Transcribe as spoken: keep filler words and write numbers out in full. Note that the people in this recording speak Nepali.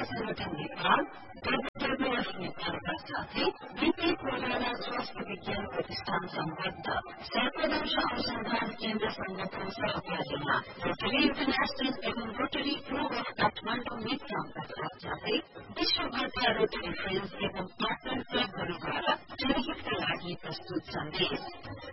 संगठन नेपाल, डब्ल्यूडब्ल्यूएफ नेपालका साथै बीपी कोइराला स्वास्थ्य विज्ञान प्रतिष्ठान सम्बद्ध सर्पदंश अनुसन्धान केन्द्र संगठन सहकार्यमा रोटरी इन्टरनेशनल एवं रोटरी क्लब अफ काठमाडौँ मित्रका साथसाथै विश्वभरका रोटरी फ्रेन्ड्स एवं पार्टनर क्लबहरूद्वारा जनहितका लागि प्रस्तुत सन्देश।